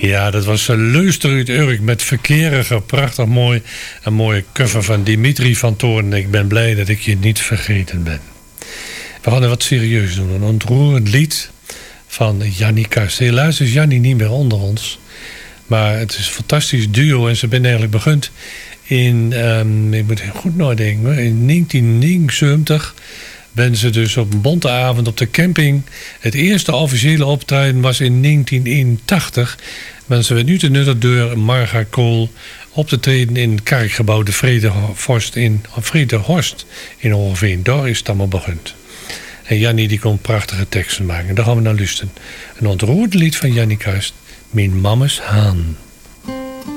Ja, dat was Luister uit Urk met Verkeeriger. Prachtig mooi. Een mooie cover van Dimitri van Toorn. Ik ben blij dat ik je niet vergeten ben. We gaan er wat serieus doen. Een ontroerend lied van Jannie Kast. Helaas is Jannie niet meer onder ons. Maar het is een fantastisch duo. En ze zijn eigenlijk begund in, ik moet goed nadenken, in 1979... ben ze dus op een bonte avond op de camping. Het eerste officiële optreden was in 1981. Ben ze nu te nuttig door Marga Kool op te treden in het kerkgebouw de Vredehorst in Hoorveen. Daar is het allemaal begund. En Jannie die kon prachtige teksten maken. Daar gaan we naar luisteren. Een ontroerd lied van Jannie Kast. Mijn mammes haan.